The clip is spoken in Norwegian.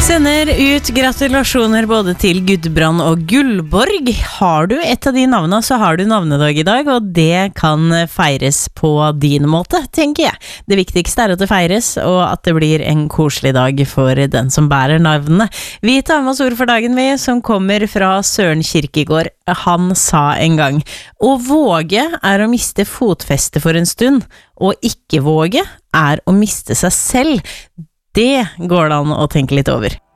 Sender ut gratulasjoner både til Gudbrand og Gullborg. Har du et av de navnene, så har du navnedag i dag, og det kan feires på din måte, tenker jeg. Det viktigste er at det feires, og at det blir en koselig dag for den som bærer navnene. Vi tar med oss ord for dagen, som kommer fra Søren Kierkegaard. Han sa en gang: å våge er å miste fotfeste for en stund, og ikke våge er å miste seg selv. Det går det an å tenke litt over.